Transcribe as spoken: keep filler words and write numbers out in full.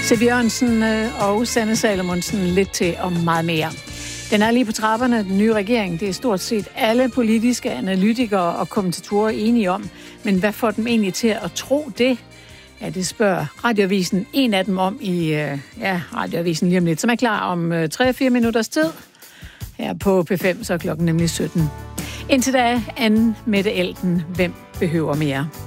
Siv Jørgensen og Sanne Salomonsen lidt til og meget mere. Den er lige på trapperne, den nye regering. Det er stort set alle politiske analytikere og kommentatorer enige om. Men hvad får dem egentlig til at tro det? Ja, det spørger Radioavisen en af dem om i ja, Radioavisen lige om lidt, som er klar om tre til fire minutters tid. Her på P fem, så er klokken nemlig sytten. Indtil da, Anne Mette Elten. Hvem behøver mere?